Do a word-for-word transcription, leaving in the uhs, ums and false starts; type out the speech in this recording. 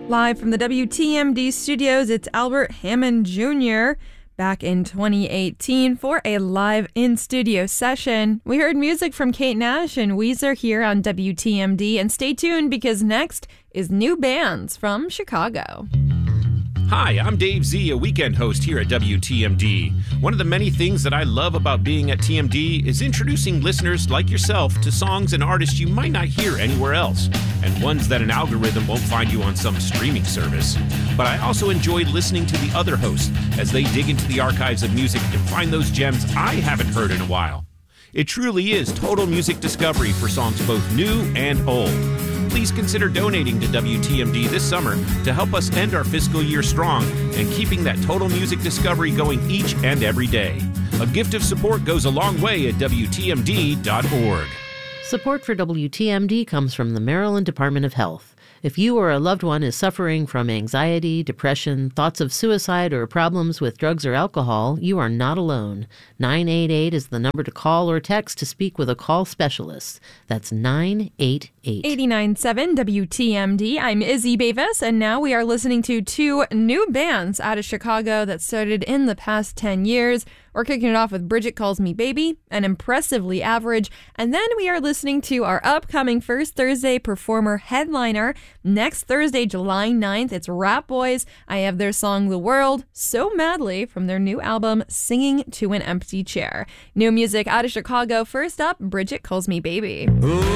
Live from the W T M D studios, it's Albert Hammond Junior Back in twenty eighteen for a live in-studio session. We heard music from Kate Nash and Weezer here on W T M D, and stay tuned because next is new bands from Chicago. Hi, I'm Dave Z, a weekend host here at W T M D. One of the many things that I love about being at T M D is introducing listeners like yourself to songs and artists you might not hear anywhere else, and ones that an algorithm won't find you on some streaming service. But I also enjoy listening to the other hosts as they dig into the archives of music and find those gems I haven't heard in a while. It truly is total music discovery for songs both new and old. Please consider donating to W T M D this summer to help us end our fiscal year strong and keeping that total music discovery going each and every day. A gift of support goes a long way at W T M D dot org. Support for W T M D comes from the Maryland Department of Health. If you or a loved one is suffering from anxiety, depression, thoughts of suicide, or problems with drugs or alcohol, you are not alone. nine eight eight is the number to call or text to speak with a call specialist. That's nine eight eight. eighty-nine point seven W T M D. I'm Izzy Bavis, and now we are listening to two new bands out of Chicago that started in the past ten years. We're kicking it off with Bridget Calls Me Baby, and Impressively Average, and then we are listening to our upcoming First Thursday performer headliner. Next Thursday, July ninth, it's Rap Boys. I have their song The World So Madly from their new album Singing to an Empty Chair. New music out of Chicago. First up, Bridget Calls Me Baby. Ooh.